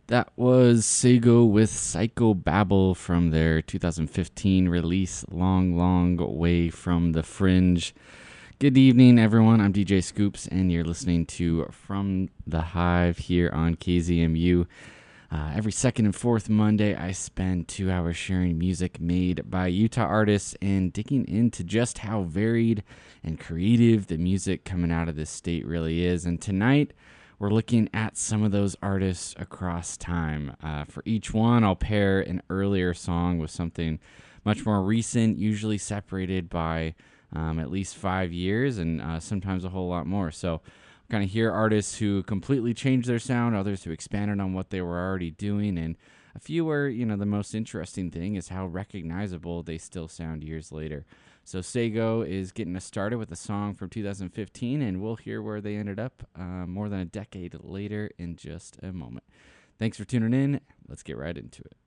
That was Sego with Psychobabble from their 2015 release, Long, Long Way from the Fringe. Good evening, everyone. I'm DJ Scoops, and you're listening to From the Hive here on KZMU. Every second and fourth Monday, I spend 2 hours sharing music made by Utah artists and digging into just how varied and creative the music coming out of this state really is. And tonight, we're looking at some of those artists across time. For each one, I'll pair an earlier song with something much more recent, usually separated by at least 5 years and sometimes a whole lot more. So, kind of hear artists who completely changed their sound, others who expanded on what they were already doing, and a few where, the most interesting thing is how recognizable they still sound years later. So Sego is getting us started with a song from 2015, and we'll hear where they ended up more than a decade later in just a moment. Thanks for tuning in. Let's get right into it.